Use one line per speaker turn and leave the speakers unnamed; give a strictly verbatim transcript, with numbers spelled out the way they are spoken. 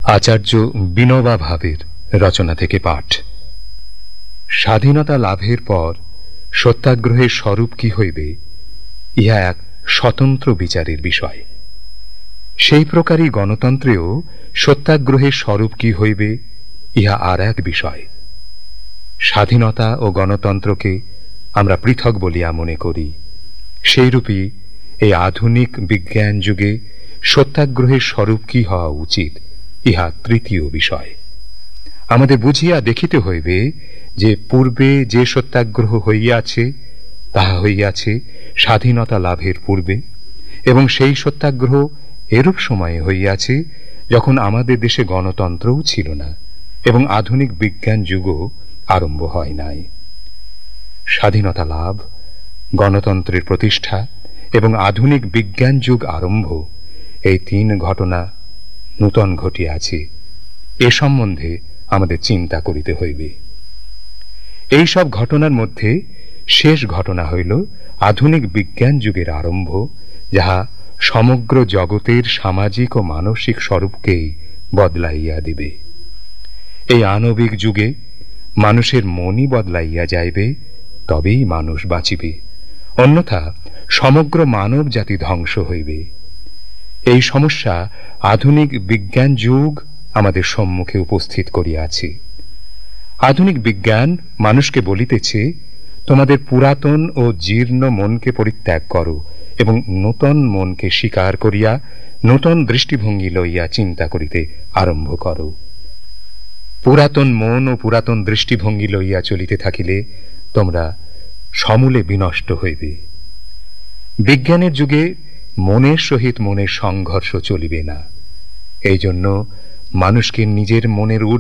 আচার্য বিনোবা ভাবের রচনা থেকে পাঠ। স্বাধীনতা লাভের পর সত্যাগ্রহের স্বরূপ কি হইবে, ইহা এক স্বতন্ত্র বিচারের বিষয়। সেই প্রকারই গণতন্ত্রেও সত্যাগ্রহের স্বরূপ কি হইবে, ইহা আর এক বিষয়। স্বাধীনতা ও গণতন্ত্রকে আমরা পৃথক বলিয়া মনে করি, সেইরূপই এই আধুনিক বিজ্ঞান যুগে সত্যাগ্রহের স্বরূপ কি হওয়া উচিত, ইহা তৃতীয় বিষয়। আমাদের বুঝিয়া দেখিতে হইবে যে পূর্বে যে সত্যাগ্রহ হইয়াছে তাহা হইয়াছে স্বাধীনতা লাভের পূর্বে, এবং সেই সত্যাগ্রহ এরূপ সময়ে হইয়াছে যখন আমাদের দেশে গণতন্ত্রও ছিল না এবং আধুনিক বিজ্ঞান যুগও আরম্ভ হয় নাই। স্বাধীনতা লাভ, গণতন্ত্রের প্রতিষ্ঠা এবং আধুনিক বিজ্ঞান যুগ আরম্ভ, এই তিন ঘটনা নূতন ঘটিয়াছে। এ সম্বন্ধে আমাদের চিন্তা করিতে হইবে। এই সব ঘটনার মধ্যে শেষ ঘটনা হইল আধুনিক বিজ্ঞান যুগের আরম্ভ, যাহা সমগ্র জগতের সামাজিক ও মানসিক স্বরূপকেই বদলাইয়া দিবে। এই আণবিক যুগে মানুষের মনই বদলাইয়া যাইবে, তবেই মানুষ বাঁচিবে, অন্যথা সমগ্র মানব জাতি ধ্বংস হইবে। এই সমস্যা আধুনিক বিজ্ঞান যুগ আমাদের সম্মুখে উপস্থিত করিয়াছে। আধুনিক বিজ্ঞান মানুষকে বলিতেছে, তোমাদের পুরাতন ও জীর্ণ মনকে পরিত্যাগ করো এবং নূতন মনকে স্বীকার করিয়া নূতন দৃষ্টিভঙ্গি লইয়া চিন্তা করিতে আরম্ভ করো। পুরাতন মন ও পুরাতন দৃষ্টিভঙ্গি লইয়া চলিতে থাকিলে তোমরা সমূলে বিনষ্ট হইবে। বিজ্ঞানের যুগে মনের সহিত মনের সংঘর্ষ চলিবে না। এই জন্য মানুষকে নিজের মনের